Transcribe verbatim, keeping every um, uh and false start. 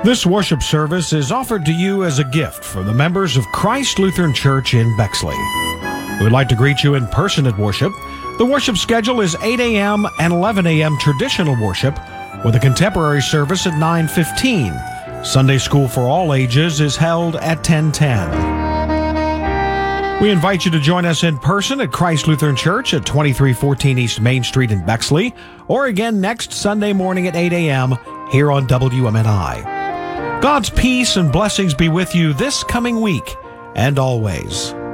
This worship service is offered to you as a gift from the members of Christ Lutheran Church in Bexley. We would like to greet you in person at worship. The worship schedule is eight a.m. and eleven a.m. traditional worship, with a contemporary service at nine fifteen. Sunday school for all ages is held at ten ten. We invite you to join us in person at Christ Lutheran Church at twenty-three fourteen East Main Street in Bexley, or again next Sunday morning at eight a.m. here on W M N I. God's peace and blessings be with you this coming week and always.